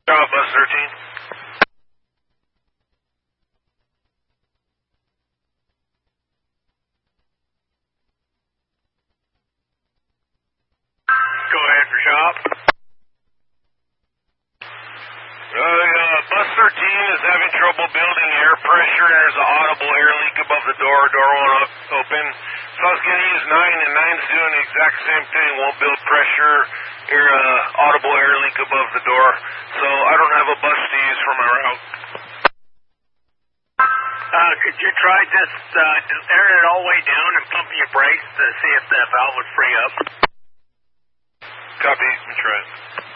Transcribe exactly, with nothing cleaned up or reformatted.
Job, bus thirteen. Go ahead for shop. Uh, uh, bus thirteen is having trouble building air pressure. There's an audible air leak above the door. Door won't up, open. So I was going to use nine, and nine's doing the exact same thing. Won't build pressure. Air, uh, audible air leak above the door. So I don't have a bus to use for my route. Uh, could you try just uh, airing it all the way down and pumping your brakes to see if the valve would free up? Copy. Let me try it.